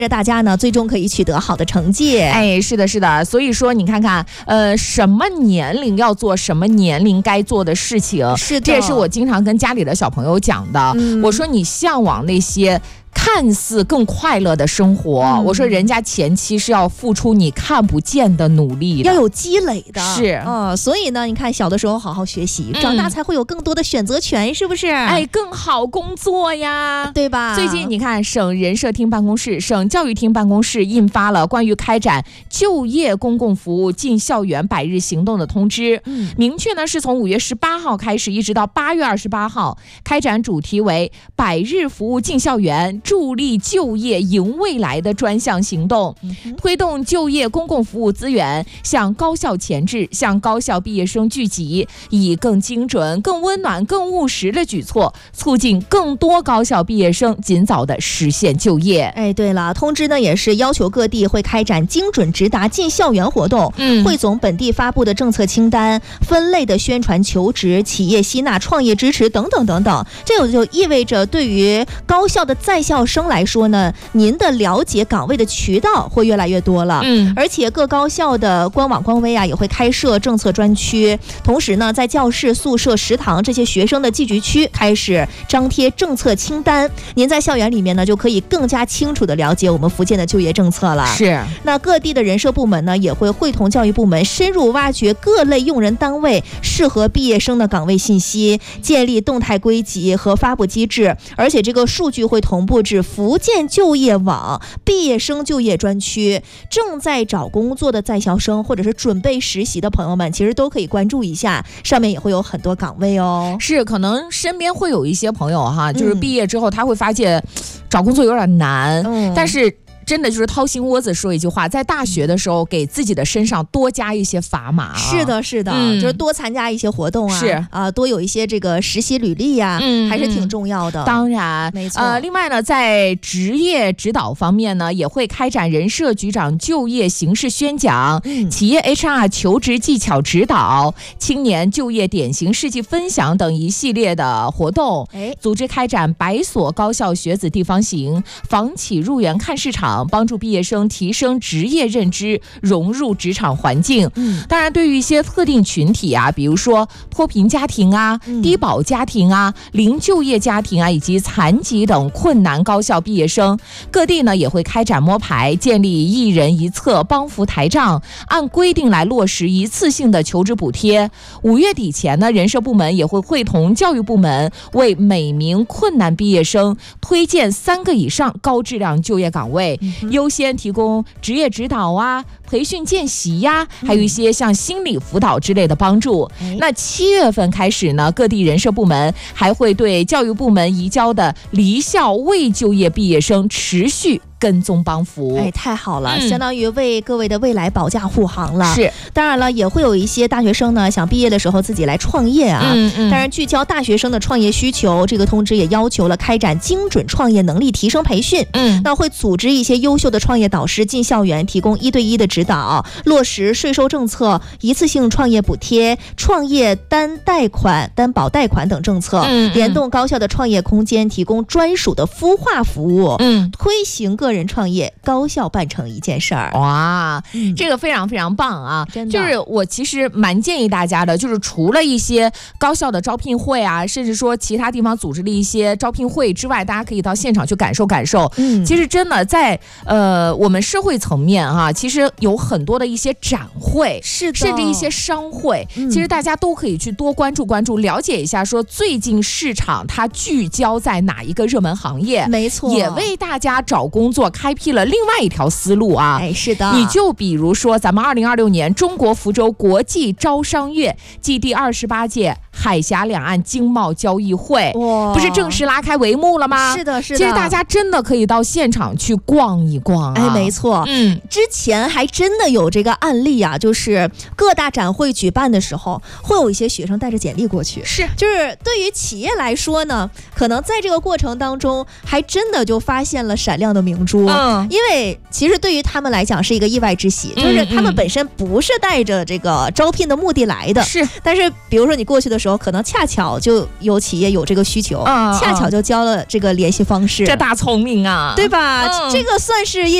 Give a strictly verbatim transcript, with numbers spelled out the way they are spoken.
着大家呢最终可以取得好的成绩。 哎，是的是的，所以说你看看呃什么年龄要做什么年龄该做的事情， 是的， 这也是我经常跟家里的小朋友讲的、嗯、我说你向往那些看似更快乐的生活、嗯、我说人家前期是要付出你看不见的努力的， 要有积累的， 是、 嗯、所以呢你看小的时候好好学习、嗯、长大才会有更多的选择权，是不是？ 哎，更好工作呀， 对吧？ 最近你看省人社厅办公室、省教育厅办公室印发了关于开展就业公共服务进校园百日行动的通知、嗯、明确呢是从五月十八号开始一直到八月二十八号，开展主题为百日服务进校园助力就业赢未来的专项行动、嗯、推动就业公共服务资源向高校前置，向高校毕业生聚集，以更精准、更温暖、更务实的举措促进更多高校毕业生尽早的实现就业。 哎，对了，通知呢也是要求各地会开展精准直达进校园活动、嗯、汇总本地发布的政策清单，分类的宣传求职、企业吸纳、创业支持等等等等。这就意味着对于高校的在校生来说呢，您的了解岗位的渠道会越来越多了。嗯，而且各高校的官网官微啊也会开设政策专区，同时呢在教室、宿舍、食堂这些学生的聚集区开始张贴政策清单，您在校园里面呢就可以更加清楚的了解我们福建的就业政策了。 是， 那各地的人社部门呢也会会同教育部门深入挖掘各类用人单位适合毕业生的岗位信息，建立动态归集和发布机制，而且这个数据会同步至福建就业网毕业生就业专区。正在找工作的在校生或者是准备实习的朋友们，其实都可以关注一下，上面也会有很多岗位哦。 是，可能身边会有一些朋友哈，就是毕业之后他会发现、嗯、找工作有点难、嗯、但是真的就是掏心窝子说一句话，在大学的时候给自己的身上多加一些砝码、啊、 是的是的、嗯、就是多参加一些活动啊， 是啊、 呃，多有一些这个实习履历呀、啊嗯，还是挺重要的。 当然没错。 呃，另外呢在职业指导方面呢也会开展人社局长就业形势宣讲、嗯、企业 H R 求职技巧指导、青年就业典型事迹分享等一系列的活动，组织开展百所高校学子地方行，房企入园看市场，帮助毕业生提升职业认知，融入职场环境。嗯，当然对于一些特定群体啊，比如说脱贫家庭啊、嗯、低保家庭啊、零就业家庭啊，以及残疾等困难高校毕业生，各地呢也会开展摸排，建立一人一策帮扶台账，按规定来落实一次性的求职补贴。五月底前呢，人社部门也会会同教育部门，为每名困难毕业生推荐三个以上高质量就业岗位，嗯、优先提供职业指导啊、培训见习呀、嗯，还有一些像心理辅导之类的帮助。嗯、那七月份开始呢，各地人社部门还会对教育部门移交的离校未就业毕业生持续跟踪帮扶。 哎，太好了、嗯、相当于为各位的未来保驾护航了。 是， 当然了，也会有一些大学生呢想毕业的时候自己来创业啊。嗯嗯。当然，聚焦大学生的创业需求，这个通知也要求了开展精准创业能力提升培训。嗯，那会组织一些优秀的创业导师进校园，提供一对一的指导，落实税收政策、一次性创业补贴、创业单贷款、担保贷款等政策，嗯嗯，联动高校的创业空间，提供专属的孵化服务。嗯，推行个人创业高效办成一件事儿。 哇、嗯，这个非常非常棒啊！ 真的， 就是我其实蛮建议大家的，就是除了一些高校的招聘会啊，甚至说其他地方组织的一些招聘会之外，大家可以到现场去感受感受。嗯，其实真的在呃我们社会层面啊，其实有很多的一些展会， 是的， 甚至一些商会、嗯，其实大家都可以去多关注关注，了解一下，说最近市场它聚焦在哪一个热门行业。 没错， 也为大家找工作开辟了另外一条思路啊。 哎，是的， 你就比如说咱们二零二六年中国福州国际招商月暨第二十八届海峡两岸经贸交易会，不是正式拉开帷幕了吗？ 是的，是的。 其实大家真的可以到现场去逛一逛、啊、 哎，没错。嗯，之前还真的有这个案例啊，就是各大展会举办的时候，会有一些学生带着简历过去。 是， 就是对于企业来说呢，可能在这个过程当中，还真的就发现了闪亮的明珠。嗯，因为其实对于他们来讲是一个意外之喜，就是他们本身不是带着这个招聘的目的来的。是，但是比如说你过去的时候， 候，可能恰巧就有企业有这个需求， 嗯、 恰巧就交了这个联系方式。 这大聪明啊， 对吧？ 嗯、 这个算是一